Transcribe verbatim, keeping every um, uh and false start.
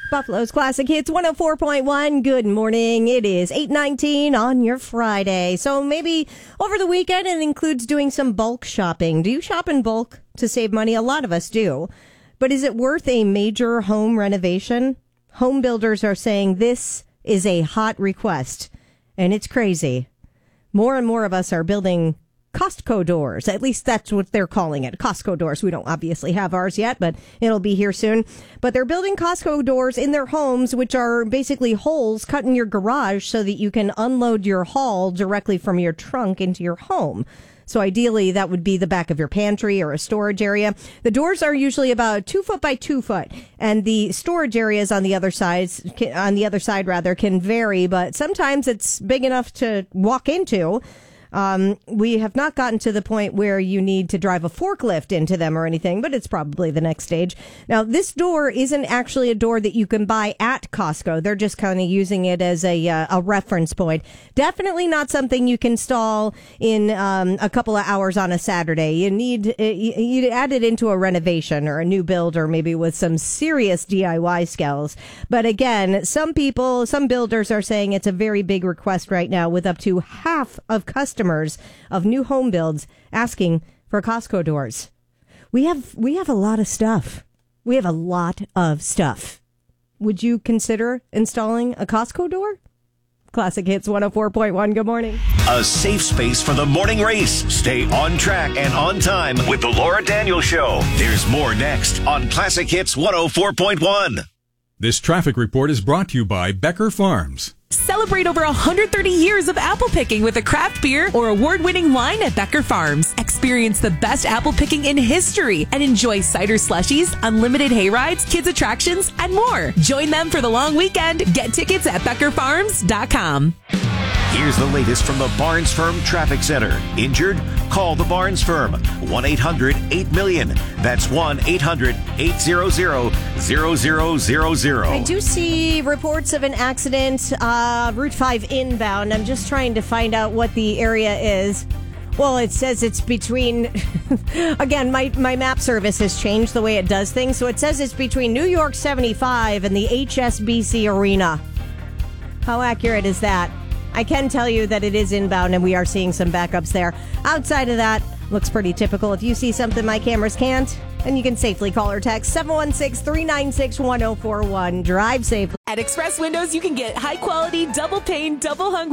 Buffalo's Classic Hits one oh four point one. Good morning. It is eight nineteen on your Friday. So maybe over the weekend it includes doing some bulk shopping. Do you shop in bulk to save money? A lot of us do. But is it worth a major home renovation? Home builders are saying this is a hot request, and it's crazy. More and more of us are building Costco doors. At least that's what they're calling it. Costco doors. We don't obviously have ours yet, but it'll be here soon. But they're building Costco doors in their homes, which are basically holes cut in your garage so that you can unload your haul directly from your trunk into your home. So ideally, that would be the back of your pantry or a storage area. The doors are usually about two foot by two foot, and the storage areas on the other sides, on the other side rather, can vary. But sometimes it's big enough to walk into. Um, we have not gotten to the point where you need to drive a forklift into them or anything, but it's probably the next stage. Now, this door isn't actually a door that you can buy at Costco. They're just kind of using it as a uh, a reference point. Definitely not something you can install in um, a couple of hours on a Saturday. You need you add it into a renovation or a new build, or maybe with some serious D I Y skills. But again, some people, some builders are saying it's a very big request right now, with up to half of customers of new home builds asking for Costco doors. We have we have a lot of stuff. We have a lot of stuff. Would you consider installing a Costco door? Classic Hits one oh four point one. Good morning. A safe space for the morning race. Stay on track and on time with the Laura Daniels Show. There's more next on Classic Hits one oh four point one. This traffic report is brought to you by Becker Farms. Celebrate over one hundred thirty years of apple picking with a craft beer or award-winning wine at Becker Farms. Experience the best apple picking in history and enjoy cider slushies, unlimited hay rides, kids attractions, and more. Join them for the long weekend. Get tickets at becker farms dot com. Here's the latest from the Barnes Firm Traffic Center. Injured? Call the Barnes Firm. one eight hundred eight million. That's one eight hundred eight hundred zero zero zero zero. I do see reports of an accident, uh, Route five inbound. I'm just trying to find out what the area is. Well, it says it's between, again, my, my map service has changed the way it does things. So it says it's between New York seventy-five and the H S B C Arena. How accurate is that? I can tell you that it is inbound and we are seeing some backups there. Outside of that, looks pretty typical. If you see something my cameras can't, then you can safely call or text seven one six, three nine six, one oh four one. Drive safely. At Express Windows, you can get high quality, double pane, double hung